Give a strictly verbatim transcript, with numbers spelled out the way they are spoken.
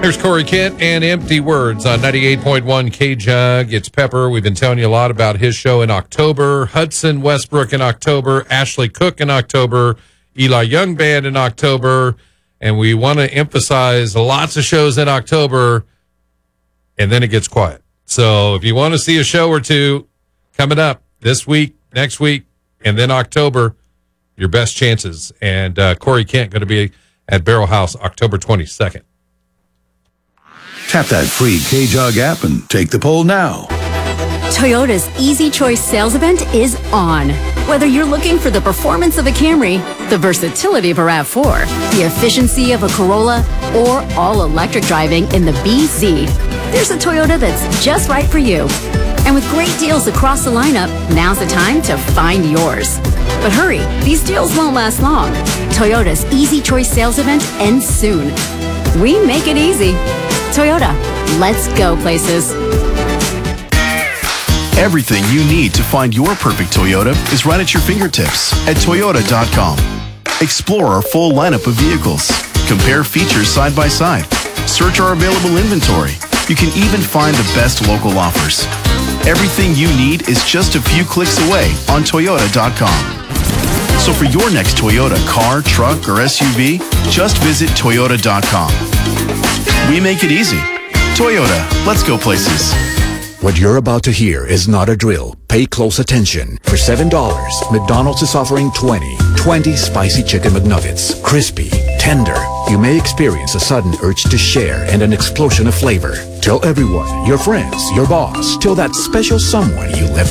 There's Corey Kent and Empty Words on ninety-eight point one K-Jug. It's Pepper. We've been telling you a lot about his show in October. Hudson Westbrook in October. Ashley Cook in October. Eli Young Band in October. And we want to emphasize lots of shows in October, and then it gets quiet. So if you want to see a show or two coming up this week, next week, and then October, your best chances. And uh, Corey Kent going to be at Barrel House October twenty-second. Tap that free K-Jug app and take the poll now. Toyota's Easy Choice sales event is on. Whether you're looking for the performance of a Camry, the versatility of a RAV four, the efficiency of a Corolla, or all-electric driving in the B Z, there's a Toyota that's just right for you. And with great deals across the lineup, now's the time to find yours. But hurry, these deals won't last long. Toyota's Easy Choice sales event ends soon. We make it easy. Toyota, let's go places. Everything you need to find your perfect Toyota is right at your fingertips at Toyota dot com. Explore our full lineup of vehicles. Compare features side by side. Search our available inventory. You can even find the best local offers. Everything you need is just a few clicks away on Toyota dot com. So for your next Toyota car, truck, or S U V, just visit Toyota dot com. We make it easy. Toyota, let's go places. What you're about to hear is not a drill. Pay close attention. For seven dollars, McDonald's is offering twenty, twenty spicy chicken McNuggets. Crispy, tender. You may experience a sudden urge to share and an explosion of flavor. Tell everyone, your friends, your boss, tell that special someone you left